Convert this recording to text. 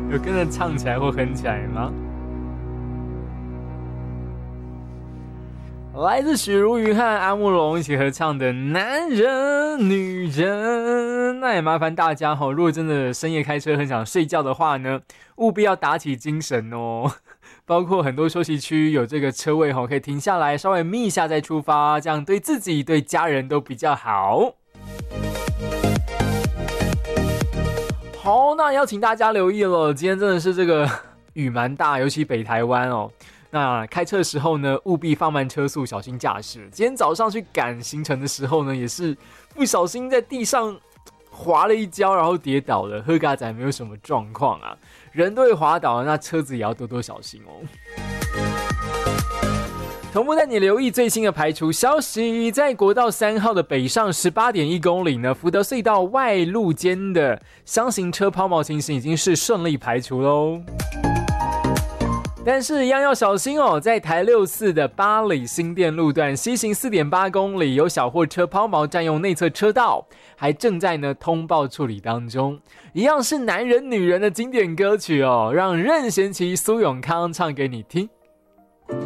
有跟着唱起来或哼起来吗？来自许茹芸和阿木龙一起合唱的《男人女人》，那也麻烦大家齁，如果真的深夜开车很想睡觉的话呢，务必要打起精神哦。包括很多休息区有这个车位齁，可以停下来稍微眯一下再出发，这样对自己对家人都比较好。好，那邀请大家留意了，今天真的是这个雨蛮大，尤其北台湾哦。那开车的时候呢，务必放慢车速，小心驾驶。今天早上去赶行程的时候呢，也是不小心在地上滑了一跤，然后跌倒了。喝咖仔没有什么状况啊，人都会滑倒，那车子也要多多小心哦。同步带你留意最新的排除消息，在国道3号的北上 18.1 公里呢，福德隧道外路间的箱型车抛锚情形已经是顺利排除咯。但是一样要小心哦，在台64的八里新店路段西行 4.8 公里，有小货车抛锚占用内侧车道，还正在通报处理当中。一样是男人女人的经典歌曲哦，让任贤齐、苏永康唱给你听。